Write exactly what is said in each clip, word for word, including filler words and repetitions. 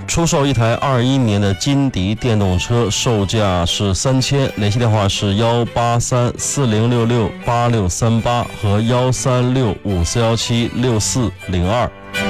出售一台二一年的金迪电动车，售价是三千，联系电话是幺八三四零六六八六三八和幺三六五四幺七六四零二。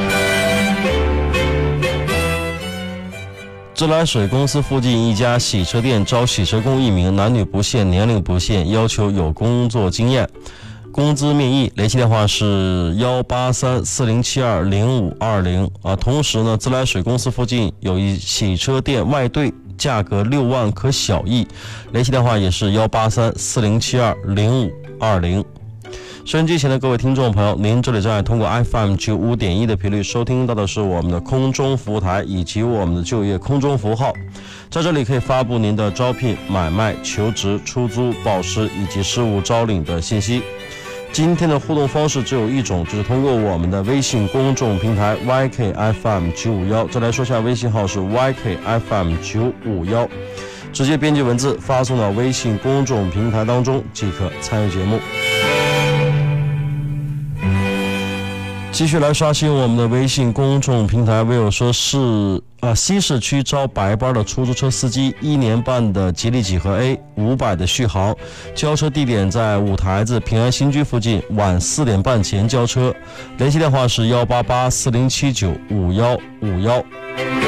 自来水公司附近一家洗车店招洗车工一名，男女不限，年龄不限，要求有工作经验，工资面议，联系电话是幺八三四零七二零五二零啊。同时呢，自来水公司附近有一洗车店外兑，价格六万可小议，联系电话也是幺八三四零七二零五二零。收音机前的各位听众朋友，您这里正在通过 F M 九五点一 的频率收听到的是我们的空中服务台以及我们的就业空中服务号，在这里可以发布您的招聘、买卖、求职、出租、报失以及事务招领的信息。今天的互动方式只有一种，就是通过我们的微信公众平台 Y K F M 九五一，再来说下微信号是 Y K F M 九五一，直接编辑文字发送到微信公众平台当中即可参与节目。继续来刷新我们的微信公众平台，微友说是啊，西市区招白班的出租车司机，一年半的吉利几何 A 五百的续航，交车地点在五台子平安新居附近，晚四点半前交车，联系电话是幺八八四零七九五幺五幺。